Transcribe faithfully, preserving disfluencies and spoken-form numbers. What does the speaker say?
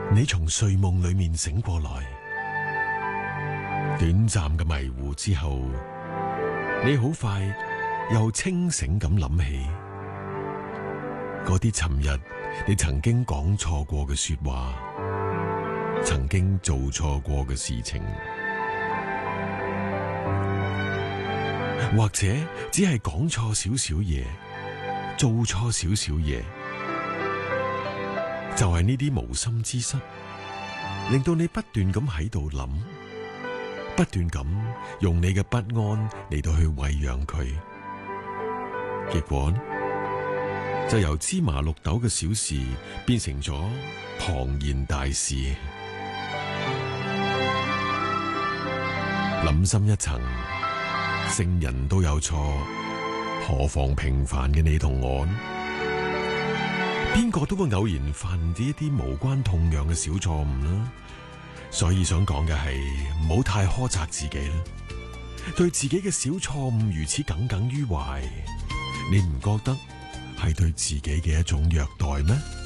你從睡夢裏面醒過來，短暫嘅迷糊之後，你好快又清醒咁諗起嗰啲尋日你曾經講錯過嘅說話，曾經做錯過嘅事情，或者只係講錯少少嘢，做錯少少嘢。就係呢啲無心之失，令到你不斷咁喺度諗，不斷咁用你嘅不安嚟到去餵養佢，結果就由芝麻綠豆嘅小事變成咗龐然大事。諗深一層，聖人都有錯，何況平凡嘅你同我？邊個都會偶然犯啲一啲無關痛癢嘅小錯誤啦，所以想講嘅係唔好太苛責自己啦。對自己嘅小錯誤如此耿耿於懷，你唔覺得係對自己嘅一種虐待咩？